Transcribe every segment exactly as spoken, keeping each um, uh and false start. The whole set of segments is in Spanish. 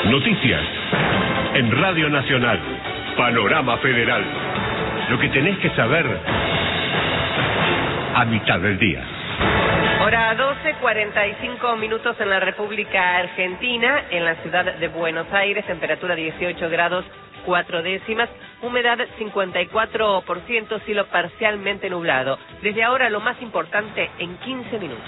Noticias en Radio Nacional, Panorama Federal. Lo que tenés que saber a mitad del día. Hora doce, cuarenta y cinco minutos en la República Argentina, en la ciudad de Buenos Aires, temperatura dieciocho grados cuatro décimas, humedad cincuenta y cuatro por ciento, cielo parcialmente nublado. Desde ahora lo más importante en quince minutos.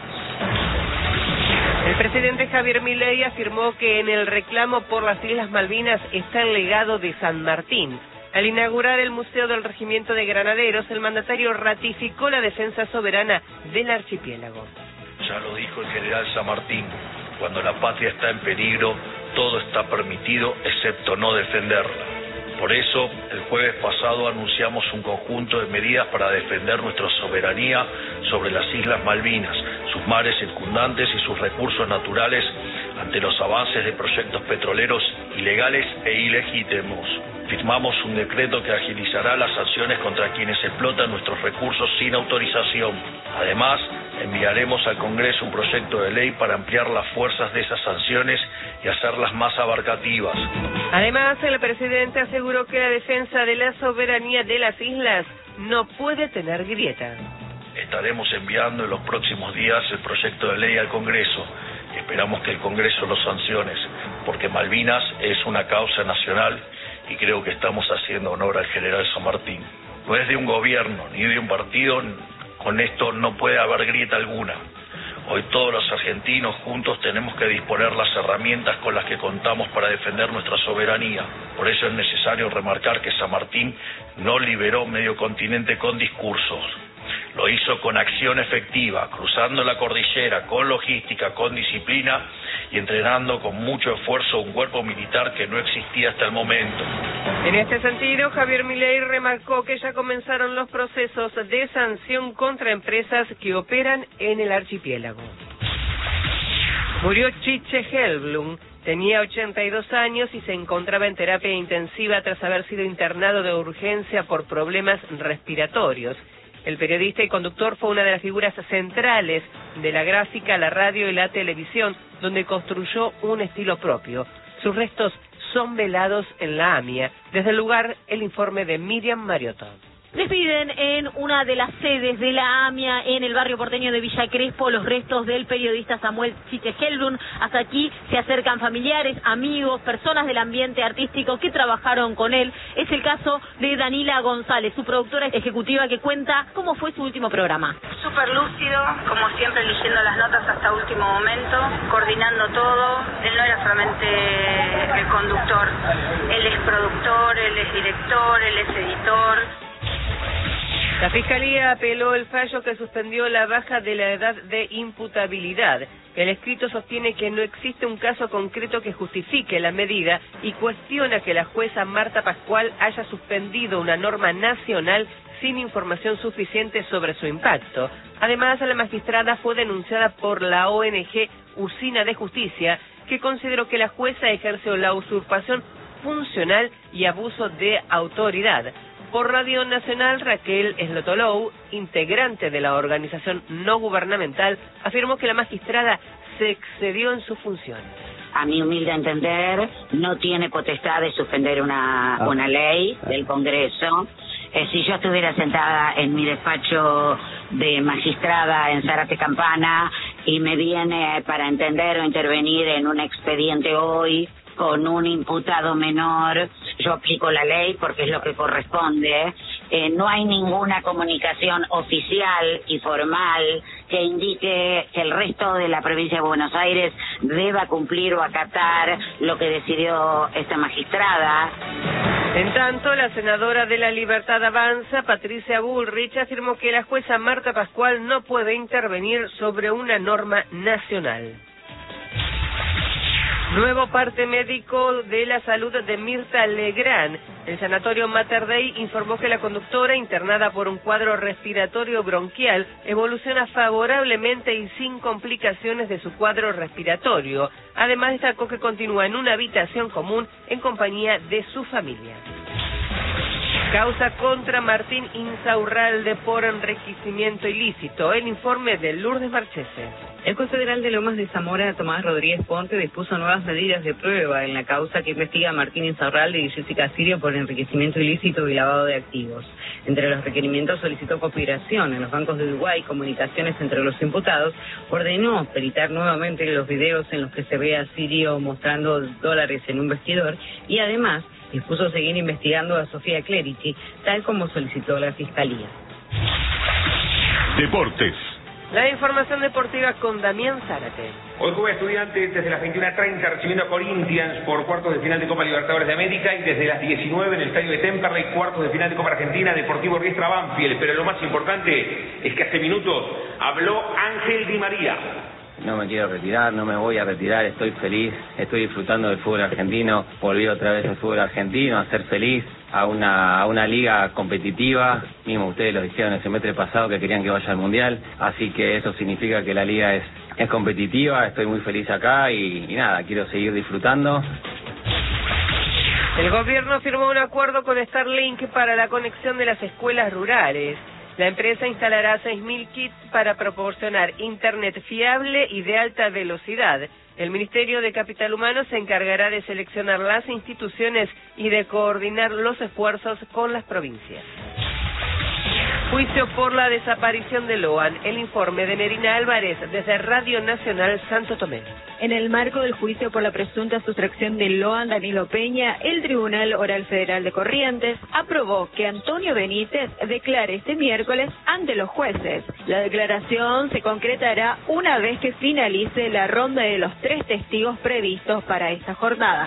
El presidente Javier Milei afirmó que en el reclamo por las Islas Malvinas está el legado de San Martín. Al inaugurar el Museo del Regimiento de Granaderos, el mandatario ratificó la defensa soberana del archipiélago. Ya lo dijo el general San Martín, cuando la patria está en peligro, todo está permitido excepto no defenderla. Por eso, el jueves pasado anunciamos un conjunto de medidas para defender nuestra soberanía sobre las Islas Malvinas, sus mares circundantes y sus recursos naturales ante los avances de proyectos petroleros ilegales e ilegítimos. Firmamos un decreto que agilizará las sanciones contra quienes explotan nuestros recursos sin autorización. Además, enviaremos al Congreso un proyecto de ley para ampliar las fuerzas de esas sanciones y hacerlas más abarcativas. Además, el presidente aseguró que la defensa de la soberanía de las islas no puede tener grieta. Estaremos enviando en los próximos días el proyecto de ley al Congreso. Esperamos que el Congreso lo sancione, porque Malvinas es una causa nacional y creo que estamos haciendo honor al general San Martín. No es de un gobierno ni de un partido, con esto no puede haber grieta alguna. Hoy todos los argentinos juntos tenemos que disponer las herramientas con las que contamos para defender nuestra soberanía. Por eso es necesario remarcar que San Martín no liberó medio continente con discursos. Lo hizo con acción efectiva, cruzando la cordillera, con logística, con disciplina y entrenando con mucho esfuerzo un cuerpo militar que no existía hasta el momento. En este sentido, Javier Milei remarcó que ya comenzaron los procesos de sanción contra empresas que operan en el archipiélago. Murió Chiche Helblum. Tenía ochenta y dos años y se encontraba en terapia intensiva tras haber sido internado de urgencia por problemas respiratorios. El periodista y conductor fue una de las figuras centrales de la gráfica, la radio y la televisión, donde construyó un estilo propio. Sus restos son velados en la AMIA. Desde el lugar, el informe de Miriam Mariotto. Despiden en una de las sedes de la AMIA en el barrio porteño de Villa Crespo los restos del periodista Samuel Chiche Helblum. Hasta aquí se acercan familiares, amigos, personas del ambiente artístico que trabajaron con él. Es el caso de Danila González, su productora ejecutiva, que cuenta cómo fue su último programa. Súper lúcido, como siempre, eligiendo las notas hasta último momento, coordinando todo. Él no era solamente el conductor, él es productor, él es director, él es editor. La Fiscalía apeló el fallo que suspendió la baja de la edad de imputabilidad. El escrito sostiene que no existe un caso concreto que justifique la medida y cuestiona que la jueza Marta Pascual haya suspendido una norma nacional sin información suficiente sobre su impacto. Además, la magistrada fue denunciada por la O N G Usina de Justicia, que consideró que la jueza ejerció la usurpación funcional y abuso de autoridad. Por Radio Nacional, Raquel Slotolou, integrante de la organización no gubernamental, afirmó que la magistrada se excedió en sus funciones. A mi humilde entender, no tiene potestad de suspender una, una ley del Congreso. Eh, si yo estuviera sentada en mi despacho de magistrada en Zárate Campana y me viene para entender o intervenir en un expediente hoy con un imputado menor, yo aplico la ley porque es lo que corresponde. Eh, no hay ninguna comunicación oficial y formal que indique que el resto de la provincia de Buenos Aires deba cumplir o acatar lo que decidió esta magistrada. En tanto, la senadora de La Libertad Avanza, Patricia Bullrich, afirmó que la jueza Marta Pascual no puede intervenir sobre una norma nacional. Nuevo parte médico de la salud de Mirta Legrand. El sanatorio Mater Dei informó que la conductora, internada por un cuadro respiratorio bronquial, evoluciona favorablemente y sin complicaciones de su cuadro respiratorio. Además, destacó que continúa en una habitación común en compañía de su familia. Causa contra Martín Insaurralde por enriquecimiento ilícito. El informe de Lourdes Marchese. El juez federal de Lomas de Zamora, Tomás Rodríguez Ponte, dispuso nuevas medidas de prueba en la causa que investiga a Martín Insaurralde y Jessica Sirio por enriquecimiento ilícito y lavado de activos. Entre los requerimientos solicitó cooperación en los bancos de Uruguay, comunicaciones entre los imputados, ordenó peritar nuevamente los videos en los que se ve a Sirio mostrando dólares en un vestidor y además dispuso seguir investigando a Sofía Clerici, tal como solicitó la Fiscalía. Deportes. La información deportiva con Damián Zárate. Hoy juega Estudiantes desde las veintiuna treinta recibiendo a Corinthians por cuartos de final de Copa Libertadores de América y desde las diecinueve en el estadio de Temperley, cuartos de final de Copa Argentina, Deportivo Riestra Banfield. Pero lo más importante es que hace minutos habló Ángel Di María. No me quiero retirar, no me voy a retirar, estoy feliz, estoy disfrutando del fútbol argentino, volví otra vez al fútbol argentino, a ser feliz, a una a una liga competitiva, mismo ustedes lo dijeron el semestre pasado que querían que vaya al Mundial, así que eso significa que la liga es, es competitiva, estoy muy feliz acá y, y nada, quiero seguir disfrutando. El gobierno firmó un acuerdo con Starlink para la conexión de las escuelas rurales. La empresa instalará seis mil kits para proporcionar internet fiable y de alta velocidad. El Ministerio de Capital Humano se encargará de seleccionar las instituciones y de coordinar los esfuerzos con las provincias. Juicio por la desaparición de Loan. El informe de Nerina Álvarez desde Radio Nacional Santo Tomé. En el marco del juicio por la presunta sustracción de Loan Danilo Peña, el Tribunal Oral Federal de Corrientes aprobó que Antonio Benítez declare este miércoles ante los jueces. La declaración se concretará una vez que finalice la ronda de los tres testigos previstos para esta jornada.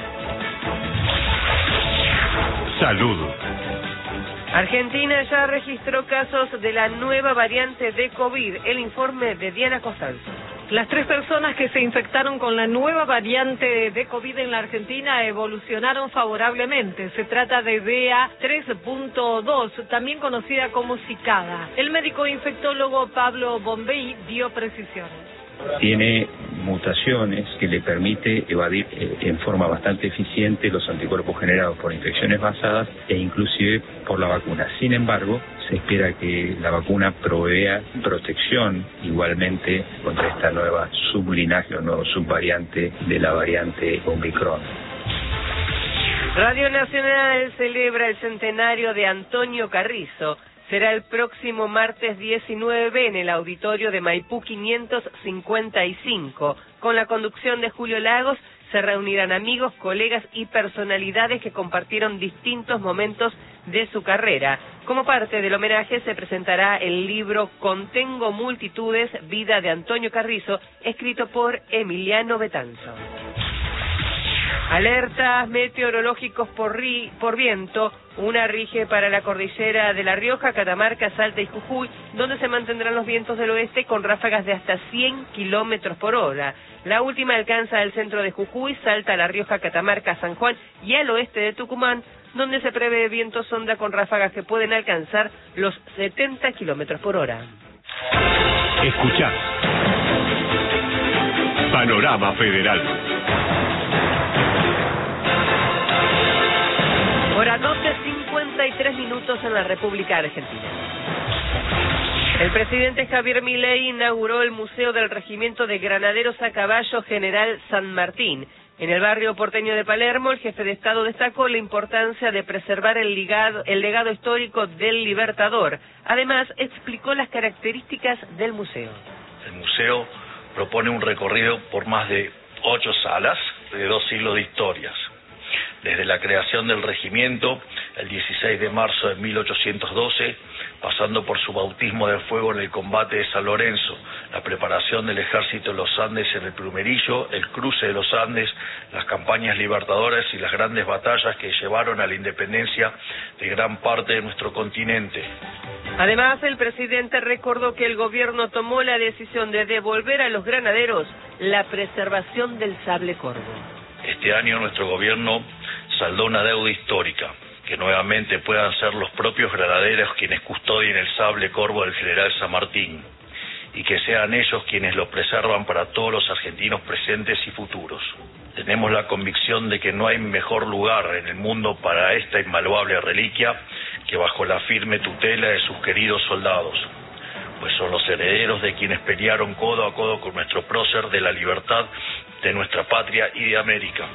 Salud. Argentina ya registró casos de la nueva variante de COVID. El informe de Diana Costanzo. Las tres personas que se infectaron con la nueva variante de COVID en la Argentina evolucionaron favorablemente. Se trata de B A tres punto dos, también conocida como Cicada. El médico infectólogo Pablo Bombey dio precisiones. Tiene mutaciones que le permite evadir eh, en forma bastante eficiente los anticuerpos generados por infecciones basadas e inclusive por la vacuna. Sin embargo, se espera que la vacuna provea protección igualmente contra esta nueva sublinaje o nueva subvariante de la variante Omicron. Radio Nacional celebra el centenario de Antonio Carrizo. Será el próximo martes diecinueve en el auditorio de Maipú quinientos cincuenta y cinco. Con la conducción de Julio Lagos se reunirán amigos, colegas y personalidades que compartieron distintos momentos de su carrera. Como parte del homenaje se presentará el libro Contengo Multitudes, Vida de Antonio Carrizo, escrito por Emiliano Betanzo. Alertas meteorológicos por, ri, por viento, una rige para la cordillera de La Rioja, Catamarca, Salta y Jujuy, donde se mantendrán los vientos del oeste con ráfagas de hasta cien kilómetros por hora. La última alcanza al centro de Jujuy, Salta, La Rioja, Catamarca, San Juan y al oeste de Tucumán, donde se prevé vientos sonda con ráfagas que pueden alcanzar los setenta kilómetros por hora. Escuchá. Panorama Federal. Hora doce, cincuenta y tres minutos en la República Argentina. El presidente Javier Milei inauguró el Museo del Regimiento de Granaderos a Caballo General San Martín. En el barrio porteño de Palermo, el jefe de Estado destacó la importancia de preservar el legado, el legado histórico del Libertador. Además, explicó las características del museo. El museo propone un recorrido por más de ocho salas de dos siglos de historias. Desde la creación del regimiento, el dieciséis de marzo de mil ochocientos doce, pasando por su bautismo de fuego en el combate de San Lorenzo, la preparación del ejército de los Andes en el Plumerillo, el cruce de los Andes, las campañas libertadoras y las grandes batallas que llevaron a la independencia de gran parte de nuestro continente. Además, el presidente recordó que el gobierno tomó la decisión de devolver a los granaderos la preservación del sable corvo. Este año nuestro gobierno saldó una deuda histórica, que nuevamente puedan ser los propios granaderos quienes custodien el sable corvo del general San Martín, y que sean ellos quienes lo preservan para todos los argentinos presentes y futuros. Tenemos la convicción de que no hay mejor lugar en el mundo para esta invaluable reliquia que bajo la firme tutela de sus queridos soldados. pues son los herederos de quienes pelearon codo a codo con nuestro prócer de la libertad de nuestra patria y de América.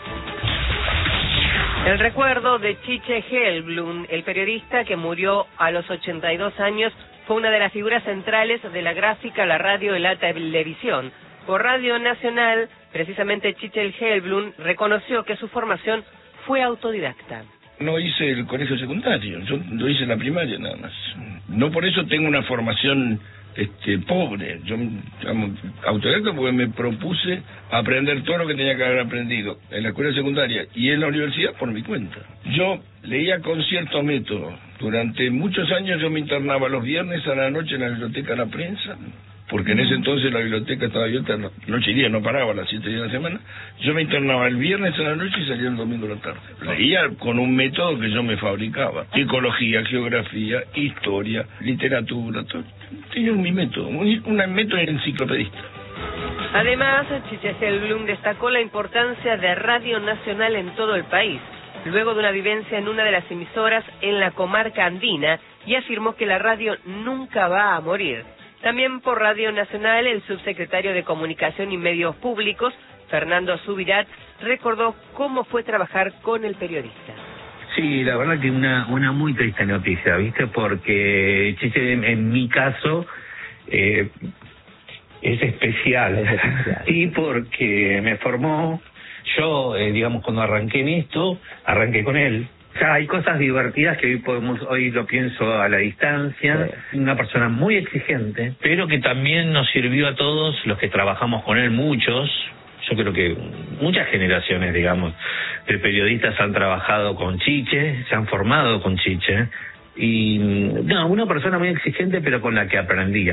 El recuerdo de Chiche Helblum, el periodista que murió a los ochenta y dos años, fue una de las figuras centrales de la gráfica, la radio y la televisión. Por Radio Nacional, precisamente Chiche Helblum reconoció que su formación fue autodidacta. No hice el colegio secundario, yo lo hice en la primaria nada más. No por eso tengo una formación este, pobre. Yo, digamos, autodidacta porque me propuse aprender todo lo que tenía que haber aprendido en la escuela secundaria y en la universidad por mi cuenta. Yo leía con cierto método. Durante muchos años yo me internaba los viernes a la noche en la biblioteca La Prensa, porque en ese entonces la biblioteca estaba abierta noche y día, no paraba a las siete días de la semana. Yo me internaba el viernes a la noche y salía el domingo a la tarde. Leía con un método que yo me fabricaba. Psicología, geografía, historia, literatura, todo. Tenía mi método, un, un método enciclopedista. Además, Chiche Helblum destacó la importancia de Radio Nacional en todo el país, luego de una vivencia en una de las emisoras en la comarca andina, y afirmó que la radio nunca va a morir. También por Radio Nacional, el subsecretario de Comunicación y Medios Públicos, Fernando Subirat, recordó cómo fue trabajar con el periodista. Sí, la verdad que una una muy triste noticia, ¿viste? Porque Chiche, en, en mi caso, eh, es especial. Es especial. Y porque me formó, yo, eh, digamos, cuando arranqué en esto, arranqué con él. O sea, hay cosas divertidas que hoy podemos, hoy lo pienso a la distancia. Sí. Una persona muy exigente, pero que también nos sirvió a todos los que trabajamos con él, muchos. Yo creo que muchas generaciones, digamos, de periodistas han trabajado con Chiche, se han formado con Chiche. Y, no, una persona muy exigente, pero con la que aprendía.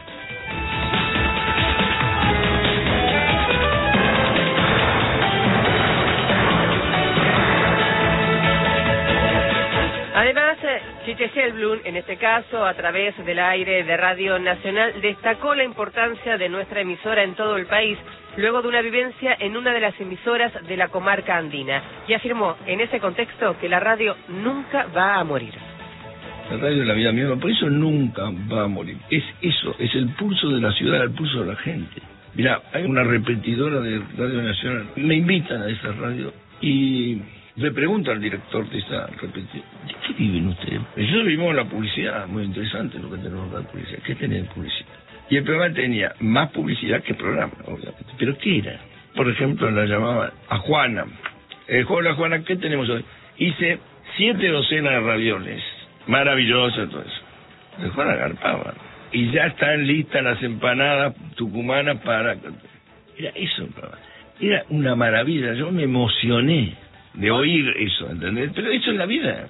Además, Chiche Helblum, en este caso, a través del aire de Radio Nacional, destacó la importancia de nuestra emisora en todo el país, luego de una vivencia en una de las emisoras de la comarca andina, y afirmó en ese contexto que la radio nunca va a morir. La radio es la vida misma, por eso nunca va a morir. Es eso, es el pulso de la ciudad, el pulso de la gente. Mirá, hay una repetidora de Radio Nacional, me invitan a esa radio y le pregunto al director de esa repetidora, ¿de qué viven ustedes? Nosotros vivimos en la publicidad, muy interesante lo que tenemos en la publicidad. ¿Qué tenía en publicidad? Y el programa tenía más publicidad que programa, obviamente. ¿Pero qué era? Por ejemplo, la llamaban a Juana. Eh, hola Juana, ¿qué tenemos hoy? Hice siete docenas de ravioles. Maravilloso todo eso. De Juana garpaba. Y ya están listas las empanadas tucumanas para... Era eso, era una maravilla. Yo me emocioné de oír eso, ¿entendés? Pero eso es la vida.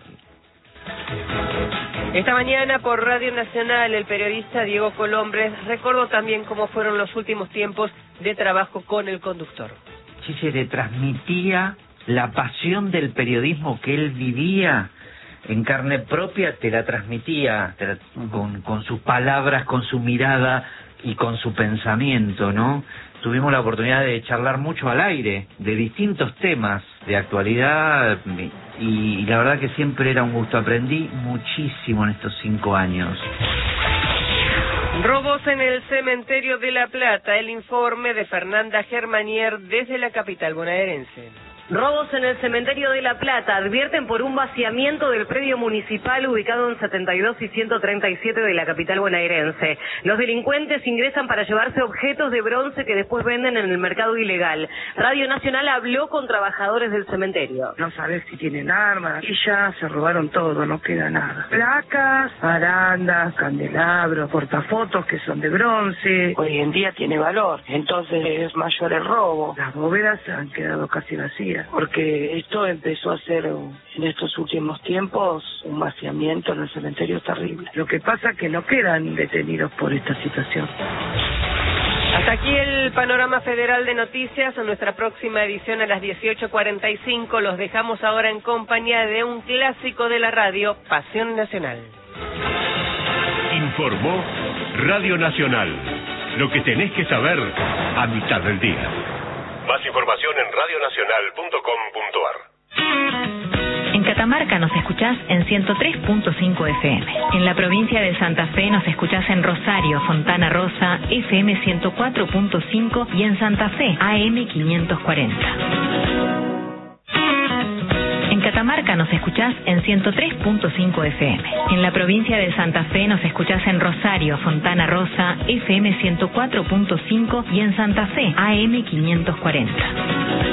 Esta mañana por Radio Nacional el periodista Diego Colombres recordó también cómo fueron los últimos tiempos de trabajo con el conductor. Chiche le transmitía la pasión del periodismo que él vivía en carne propia, te la transmitía te la, con, con sus palabras, con su mirada y con su pensamiento, ¿no? Tuvimos la oportunidad de charlar mucho al aire de distintos temas de actualidad y, y la verdad que siempre era un gusto. Aprendí muchísimo en estos cinco años. Robos en el cementerio de La Plata, el informe de Fernanda Germanier desde la capital bonaerense. Robos en el cementerio de La Plata advierten por un vaciamiento del predio municipal ubicado en setenta y dos y ciento treinta y siete de la capital bonaerense. Los delincuentes ingresan para llevarse objetos de bronce que después venden en el mercado ilegal. Radio Nacional habló con trabajadores del cementerio. No sabes si tienen armas y ya se robaron todo, no queda nada. Placas, barandas, candelabros, portafotos que son de bronce. Hoy en día tiene valor, entonces es mayor el robo. Las bóvedas han quedado casi vacías, porque esto empezó a ser en estos últimos tiempos un vaciamiento en el cementerio terrible. Lo que pasa es que no quedan detenidos por esta situación. Hasta aquí el panorama federal de noticias. En nuestra próxima edición a las dieciocho cuarenta y cinco los dejamos ahora en compañía de un clásico de la radio, Pasión Nacional. Informó Radio Nacional. Lo que tenés que saber a mitad del día. Más información en radionacional punto com punto ar. Catamarca nos escuchás en ciento tres punto cinco F M. En la provincia de Santa Fe nos escuchás en Rosario, Fontana Rosa, F M ciento cuatro punto cinco y en Santa Fe, A M quinientos cuarenta. En Catamarca nos escuchás en ciento tres punto cinco F M. En la provincia de Santa Fe nos escuchás en Rosario, Fontana Rosa, F M ciento cuatro punto cinco y en Santa Fe, A M quinientos cuarenta.